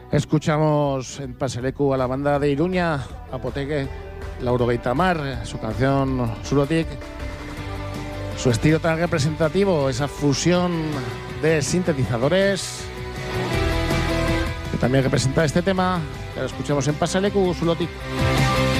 Escuchamos en Paseleku a la banda de Iruña, Apoteque, Laurogeita Mar, su canción Zulotik. Su estilo tan representativo, esa fusión de sintetizadores que también representa este tema, que lo escuchamos en Paseleku, Zulotik.